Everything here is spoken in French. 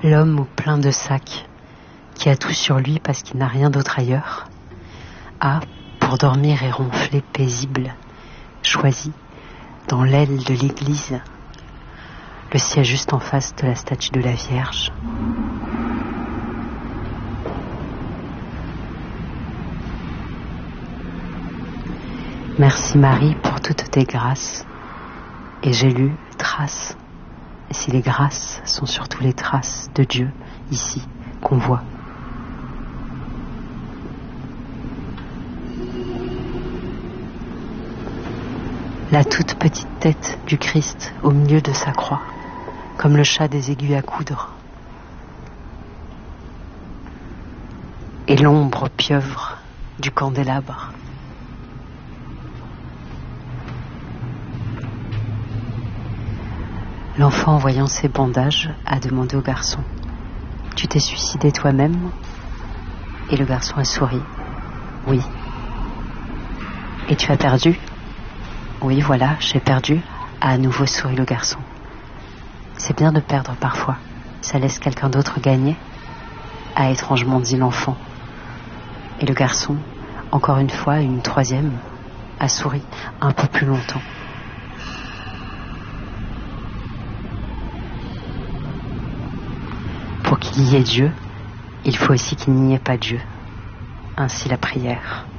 L'homme au plein de sacs, qui a tout sur lui parce qu'il n'a rien d'autre ailleurs, a, pour dormir et ronfler paisible, choisi, dans l'aile de l'église, le siège juste en face de la statue de la Vierge. Merci Marie pour toutes tes grâces. Et j'ai lu traces. Et si les grâces sont surtout les traces de Dieu, ici, qu'on voit. La toute petite tête du Christ au milieu de sa croix, comme le chat des aiguilles à coudre. Et l'ombre pieuvre du candélabre. L'enfant, en voyant ses bandages, a demandé au garçon « Tu t'es suicidé toi-même ?» Et le garçon a souri « Oui. »« Et tu as perdu ?»« Oui, voilà, j'ai perdu. » A à nouveau souri le garçon. « C'est bien de perdre parfois. Ça laisse quelqu'un d'autre gagner ?» A étrangement dit l'enfant. Et le garçon, encore une fois, une troisième, a souri un peu plus longtemps. Pour qu'il y ait Dieu, il faut aussi qu'il n'y ait pas Dieu. Ainsi la prière.